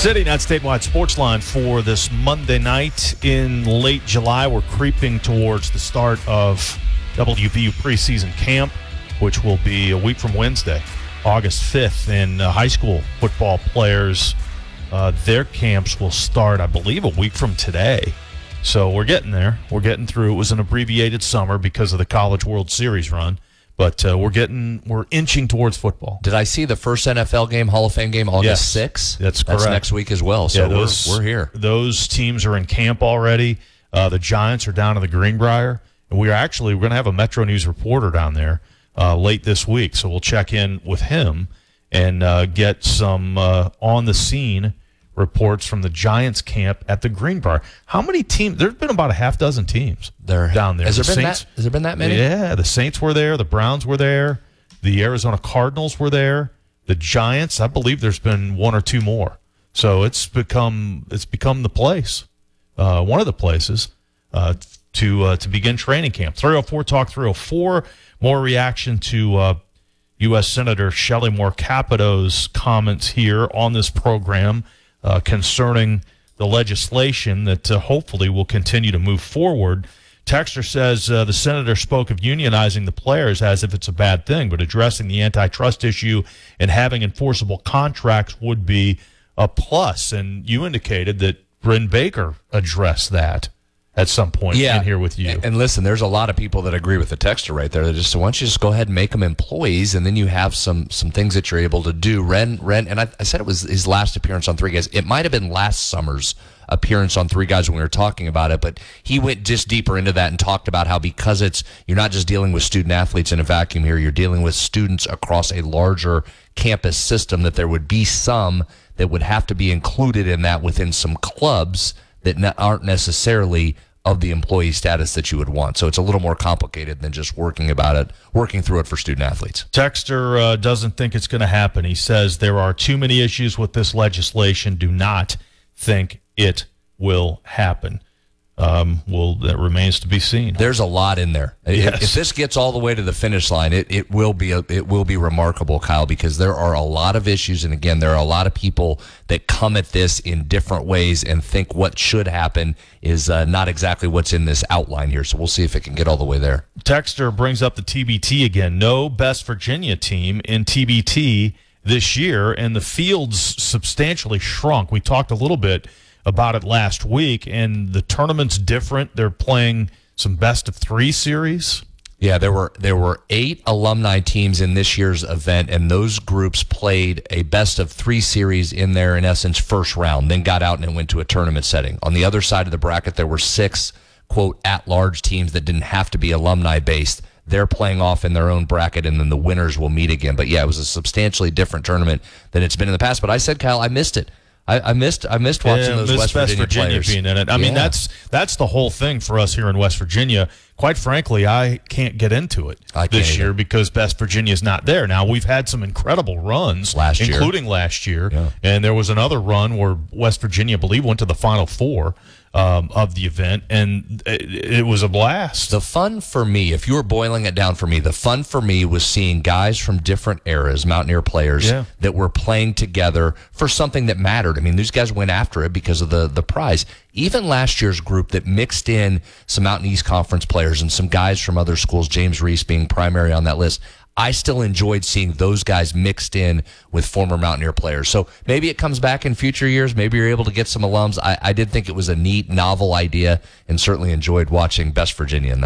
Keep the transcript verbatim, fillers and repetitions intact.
City Net statewide sports line for this Monday night in late July. We're creeping towards the start of W V U preseason camp, which will be a week from Wednesday, August fifth. And uh, high school football players, uh, their camps will start, I believe, a week from today. So we're getting there. We're getting through. It was an abbreviated summer because of the College World Series run. But uh, we're getting, we're inching towards football. Did I see the first N F L game, Hall of Fame game, August yes, sixth? That's correct. That's next week as well, so yeah, those, we're, we're here. Those teams are in camp already. Uh, the Giants are down in the Greenbrier, and we are actually, we're going to have a Metro News reporter down there uh, late this week, so we'll check in with him and uh, get some uh, on-the-scene reports from the Giants camp at the Greenbrier. How many teams? There's been about a half dozen teams there, down there. Has there, the been Saints, that, has there been that many? Yeah, the Saints were there. The Browns were there. The Arizona Cardinals were there. The Giants, I believe there's been one or two more. So it's become it's become the place, uh, one of the places uh, to uh, to begin training camp. three oh four Talk three oh four. More reaction to uh, U S Senator Shelley Moore Capito's comments here on this program uh, concerning the legislation that uh, hopefully will continue to move forward. Texter says uh, the senator spoke of unionizing the players as if it's a bad thing, but addressing the antitrust issue and having enforceable contracts would be a plus. And you indicated that Bryn Baker addressed that at some point yeah. in here with you. And listen, there's a lot of people that agree with the texter right there. They just, why don't you just go ahead and make them employees, and then you have some some things that you're able to do. Ren, Ren, and I, I said it was his last appearance on Three Guys. It might have been last summer's appearance on Three Guys when we were talking about it, but he went just deeper into that and talked about how because it's you're not just dealing with student athletes in a vacuum here, you're dealing with students across a larger campus system, that there would be some that would have to be included in that within some clubs that ne- aren't necessarily of the employee status that you would want. So it's a little more complicated than just working about it, working through it for student athletes. Texter uh, doesn't think it's going to happen. He says there are too many issues with this legislation. Do not think it will happen. Um, well, that remains to be seen. There's a lot in there. Yes. If, if this gets all the way to the finish line, it, it will be a, it will be remarkable, Kyle, because there are a lot of issues, and again, there are a lot of people that come at this in different ways and think what should happen is uh, not exactly what's in this outline here. So we'll see if it can get all the way there. Texter brings up the T B T again. No Best Virginia team in T B T this year, and the field's substantially shrunk. We talked a little bit about it last week, and the tournament's different. They're playing some best of three series. Yeah, there were there were eight alumni teams in this year's event, and those groups played a best of three series in their, in essence, first round, then got out and went to a tournament setting. On the other side of the bracket, there were six, quote, at-large teams that didn't have to be alumni-based. They're playing off in their own bracket, and then the winners will meet again. But, yeah, it was a substantially different tournament than it's been in the past. But I said, Kyle, I missed it. I, I missed I missed watching yeah, those West, West Virginia, Virginia players being in it. I yeah. mean, that's that's the whole thing for us here in West Virginia. Quite frankly, I can't get into it I this can't year either. because West Virginia is not there. Now, we've had some incredible runs, last year. including last year, yeah. and there was another run where West Virginia, I believe, went to the Final Four um, of the event, and it, it was a blast. The fun for me, if you were boiling it down for me, the fun for me was seeing guys from different eras, Mountaineer players, yeah. that were playing together for something that mattered. I mean, these guys went after it because of the, the prize. Even last year's group that mixed in some Mountain East Conference players and some guys from other schools, James Reese being primary on that list, I still enjoyed seeing those guys mixed in with former Mountaineer players. So maybe it comes back in future years. Maybe you're able to get some alums. I, I did think it was a neat, novel idea, and certainly enjoyed watching Best Virginia in that.